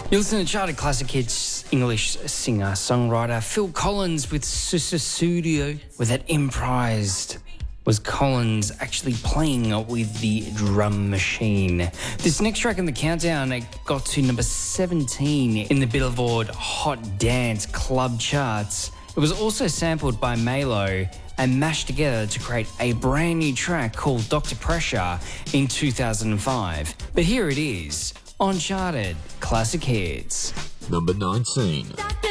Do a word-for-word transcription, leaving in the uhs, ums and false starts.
You listen to Charted Classic Hits English singer-songwriter Phil Collins with Sussudio. With that imprised, was Collins actually playing with the drum machine. This next track in the countdown, it got to number seventeen in the Billboard Hot Dance Club charts. It was also sampled by Malo and mashed together to create a brand new track called Doctor Pressure in two thousand five. But here it is on Charted Classic Hits. Number nineteen. Doctor